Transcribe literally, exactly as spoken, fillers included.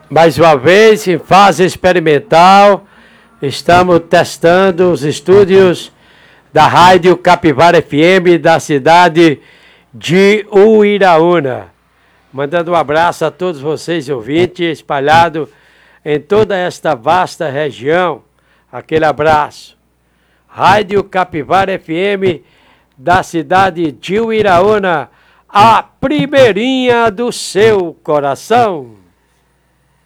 Mais uma vez, em fase experimental, estamos testando os estúdios da Rádio Capivara F M da cidade de Uiraúna. Mandando um abraço a todos vocês, ouvintes, espalhados em toda esta vasta região. Aquele abraço. Rádio Capivara F M da cidade de Uiraúna, a primeirinha do seu coração.